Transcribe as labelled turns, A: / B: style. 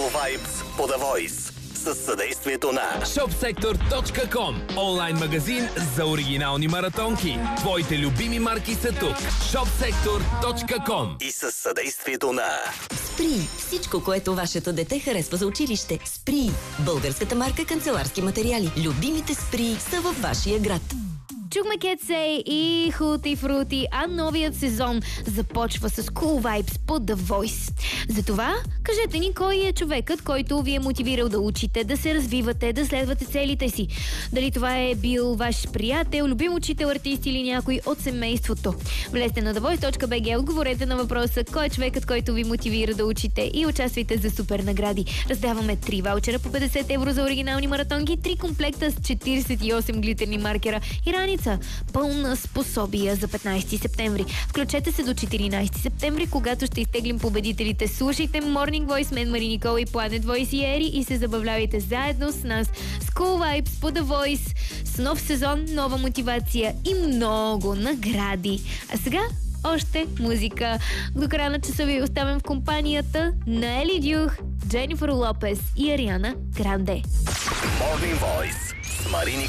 A: School Vibes по The Voice. Със съдействието на
B: ShopSector.com. Онлайн магазин за оригинални маратонки. Твоите любими марки са тук. ShopSector.com.
A: И със съдействието на
C: Спри. Всичко, което вашето дете харесва за училище. Спри. Българската марка канцеларски материали. Любимите Спри са във вашия град.
D: Чухме Кетсей и Хути Фрути, а новият сезон започва с Cool Vibes по The Voice. Затова кажете ни кой е човекът, който ви е мотивирал да учите, да се развивате, да следвате целите си. Дали това е бил ваш приятел, любим учител, артист или някой от семейството. Влезте на thevoice.bg, отговорете на въпроса кой е човекът, който ви мотивира да учите и участвайте за супер награди. Раздаваме 3 ваучера по 50 евро за оригинални маратонки, 3 комплекта с 48 глитерни маркера и раница. Пълна с пособия за 15 септември. Включете се до 14 септември, когато ще изтеглим победителите. Слушайте Morning Voice, мен Мари Никола и Planet Voice и Ери и се забавлявайте заедно с нас. School Vibes по The Voice с нов сезон, нова мотивация и много награди. А сега още музика. До края на часа ви оставям в компанията на Ели Дюх, Дженнифър Лопес и Ариана Гранде.
A: Morning Voice с Мари